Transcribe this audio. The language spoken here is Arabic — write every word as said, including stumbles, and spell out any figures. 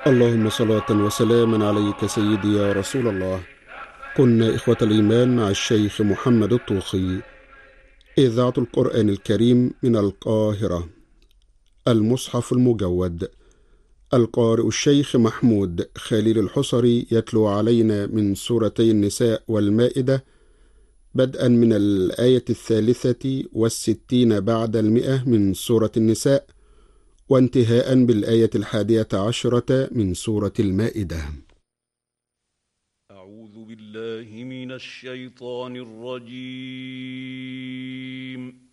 اللهم صلاة وسلاما عليك سيدي يا رسول الله. كنا إخوة الإيمان مع الشيخ محمد الطوخي، إذاعة القرآن الكريم من القاهرة. المصحف المجود. القارئ الشيخ محمود خليل الحصري يتلو علينا من سورتي النساء والمائدة، بدءا من الآية الثالثة والستين بعد المئة من سورة النساء، وانتهاء بالآية الحادية عشرة من سورة المائدة. أعوذ بالله من الشيطان الرجيم.